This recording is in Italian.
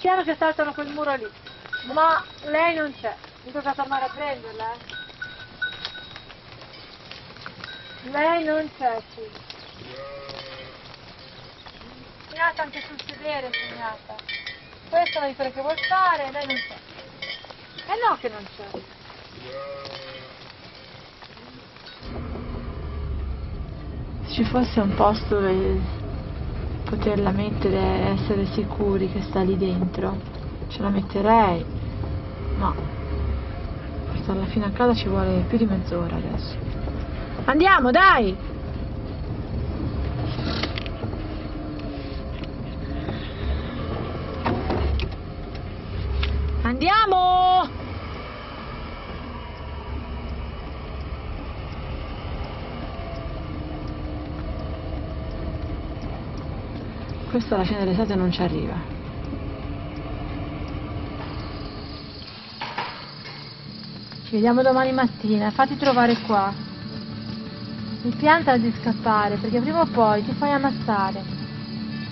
piano che saltano quel muro lì. Ma lei non c'è. Mi tocca tornare a prenderla, Lei non c'è qui. Segnata anche sul sedere, segnata. Questa è quello che vuol fare, lei non c'è. No che non c'è. Se ci fosse un posto dove poterla mettere e essere sicuri che sta lì dentro, ce la metterei. No. Portarla fino a casa ci vuole più di mezz'ora adesso. Andiamo, dai! Andiamo! Questa alla fine dell'estate non ci arriva. Ci vediamo domani mattina, fatti trovare qua. Mi pianta di scappare, perché prima o poi ti fai ammazzare.